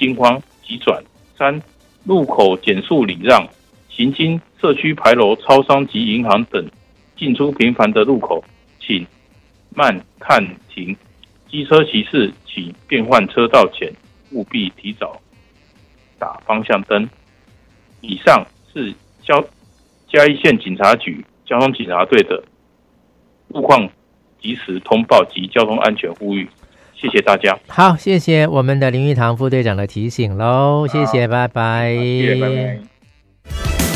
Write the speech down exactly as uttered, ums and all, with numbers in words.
惊慌急转。三、路口减速礼让，行经社区牌楼、超商及银行等进出频繁的路口，请慢看停。机车骑士请变换车道前，务必提早打方向灯。以上是交嘉义县警察局交通警察队的路况及时通报及交通安全呼吁。谢谢大家。 好，谢谢我们的林玉堂副队长的提醒喽，谢谢，拜拜。 谢谢，拜拜。